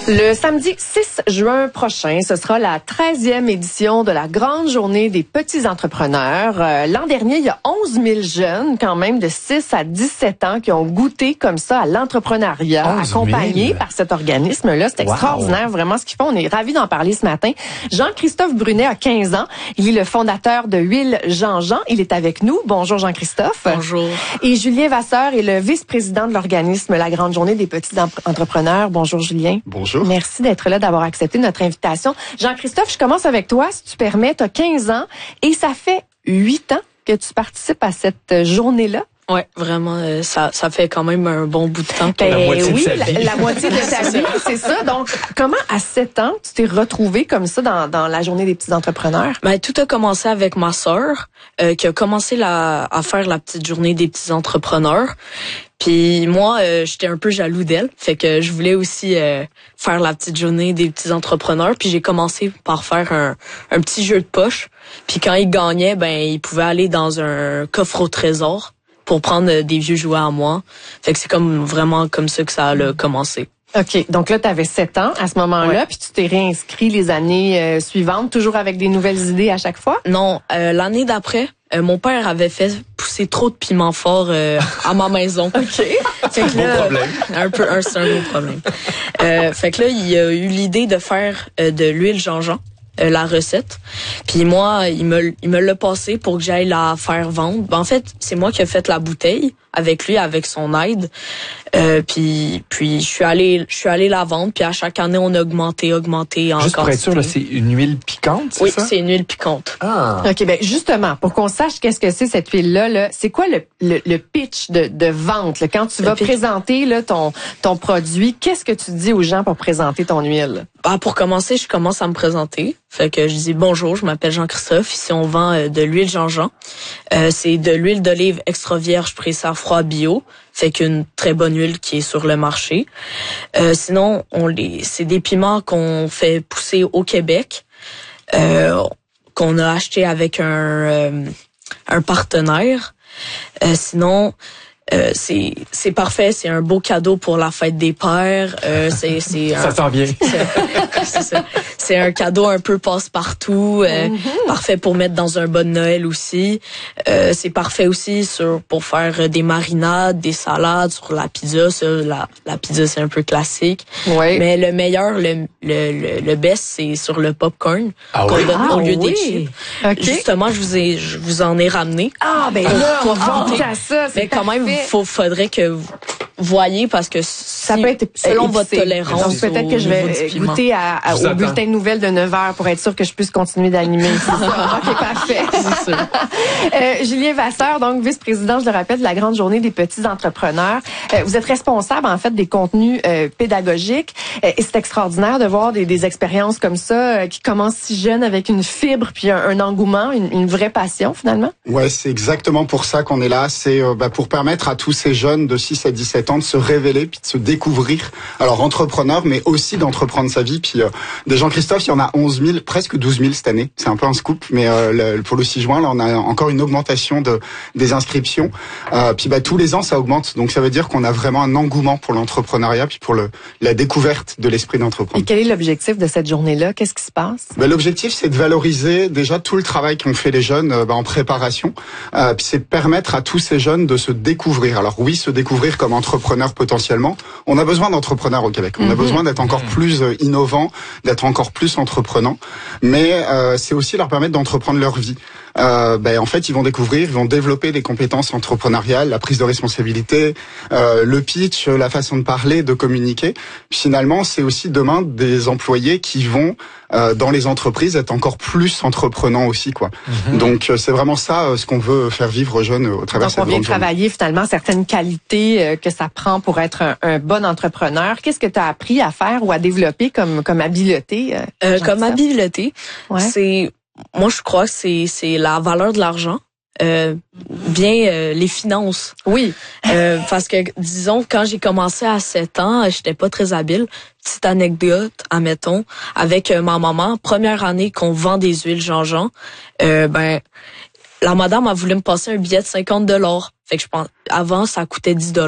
Le samedi 6 juin prochain, ce sera la 13e édition de la grande journée des petits entrepreneurs. L'an dernier, il y a 11 000 jeunes quand même de 6 à 17 ans qui ont goûté comme ça à l'entrepreneuriat, accompagnés par cet organisme-là. C'est extraordinaire vraiment ce qu'ils font. On est ravis d'en parler ce matin. Jean-Christophe Brunet a 15 ans. Il est le fondateur de Huile Jean-Jean. Il est avec nous. Bonjour Jean-Christophe. Bonjour. Et Julien Vasseur est le vice-président de l'organisme La grande journée des petits entrepreneurs. Bonjour Julien. Bonjour. Merci d'être là, d'avoir accepté notre invitation. Jean-Christophe, je commence avec toi, si tu permets. Tu as 15 ans et ça fait 8 ans que tu participes à cette journée-là. Ouais, vraiment, ça fait quand même un bon bout de temps. La moitié de sa vie. La moitié de sa vie, c'est ça. Donc, comment à 7 ans, tu t'es retrouvé comme ça dans la journée des petits entrepreneurs? Ben, tout a commencé avec ma sœur, qui a commencé à faire la petite journée des petits entrepreneurs. Puis moi, j'étais un peu jaloux d'elle, fait que je voulais aussi faire la petite journée des petits entrepreneurs. Puis j'ai commencé par faire un petit jeu de poche. Puis quand il gagnait, ben il pouvait aller dans un coffre au trésor pour prendre des vieux jouets à moi. Fait que c'est vraiment comme ça que ça a commencé. OK. Donc là, tu avais 7 ans à ce moment-là, puis tu t'es réinscrit les années suivantes, toujours avec des nouvelles idées à chaque fois? Non, l'année d'après, mon père avait fait pousser trop de piment fort à ma maison. OK. Fait que là, c'est un gros problème. Fait que là, il a eu l'idée de faire de l'huile Jean-Jean. La recette. Puis moi, il me l'a passé pour que j'aille la faire vendre. Ben, en fait, c'est moi qui ai fait la bouteille avec lui, avec son aide. Puis je suis allé la vendre. Puis à chaque année, on a augmenté encore. Juste pour être sûr, là, c'est une huile piquante, c'est ça? Oui, c'est une huile piquante. Ah. OK, ben justement, pour qu'on sache qu'est-ce que c'est cette huile-là, c'est quoi le pitch de vente? Là? Quand tu vas présenter là, ton produit, qu'est-ce que tu dis aux gens pour présenter ton huile? Ben, pour commencer, je commence à me présenter. Fait que je dis bonjour, je m'appelle Jean-Christophe. Ici, on vend de l'huile Jean-Jean. C'est de l'huile d'olive extra vierge pressée à froid bio. Fait qu'une très bonne huile qui est sur le marché. Sinon, c'est des piments qu'on fait pousser au Québec, qu'on a acheté avec un partenaire. Sinon, c'est parfait, c'est un beau cadeau pour la fête des pères. Ça sent bien. C'est un cadeau un peu passe-partout, parfait pour mettre dans un bon Noël aussi. C'est parfait aussi pour faire des marinades, des salades sur la pizza. La pizza c'est un peu classique. Oui. Mais le meilleur, le best, c'est sur le popcorn qu'on donne au lieu des chips. Okay. Justement, je vous en ai ramené. Ah ben là, on va à ça. Mais quand même, faudrait que vous voyez parce que ça peut être selon épicé. votre tolérance. Donc peut-être que je vais goûter au bulletin de nouvelles de 9h pour être sûr que je puisse continuer d'animer. OK, parfait. C'est sûr. Julien Vasseur, donc vice-président, je le rappelle, de la grande journée des petits entrepreneurs. Vous êtes responsable en fait des contenus pédagogiques et c'est extraordinaire de voir des expériences comme ça qui commencent si jeunes avec une fibre puis un engouement, une vraie passion finalement. Ouais, c'est exactement pour ça qu'on est là. C'est pour permettre à tous ces jeunes de 6 à 17 ans de se révéler puis de se découvrir. Alors entrepreneur, mais aussi d'entreprendre sa vie. Puis des Jean-Christophe, il y en a 11 000, presque 12 000 cette année. C'est un peu un scoop, mais pour le 6 juin, là, on a encore une augmentation des inscriptions. Puis tous les ans, ça augmente. Donc ça veut dire qu'on a vraiment un engouement pour l'entrepreneuriat puis pour la découverte de l'esprit d'entreprendre. Et quel est l'objectif de cette journée-là? Qu'est-ce qui se passe? L'objectif, c'est de valoriser déjà tout le travail qu'ont fait les jeunes en préparation. Puis c'est de permettre à tous ces jeunes de se découvrir. Alors oui, se découvrir comme entrepreneur potentiellement. On a besoin d'entrepreneurs au Québec. On a besoin d'être encore plus innovant, d'être encore plus entreprenant. Mais c'est aussi leur permettre d'entreprendre leur vie. En fait, ils vont découvrir, ils vont développer des compétences entrepreneuriales, la prise de responsabilité, le pitch, la façon de parler, de communiquer. Puis finalement, c'est aussi demain des employés qui vont dans les entreprises être encore plus entreprenants aussi, quoi. Donc c'est vraiment ça ce qu'on veut faire vivre aux jeunes au travers de cette grande journée. Donc on vient travailler finalement certaines qualités que ça prend pour être un bon entrepreneur. Qu'est-ce que tu as appris à faire ou à développer comme habileté? Comme habileté, moi je crois que c'est la valeur de l'argent. Les finances. Oui. Parce que, disons, quand j'ai commencé à 7 ans, j'étais pas très habile. Petite anecdote, admettons, avec ma maman, première année qu'on vend des huiles Jean-Jean, la madame a voulu me passer un billet de $50. Fait que je pense, avant, ça coûtait $10.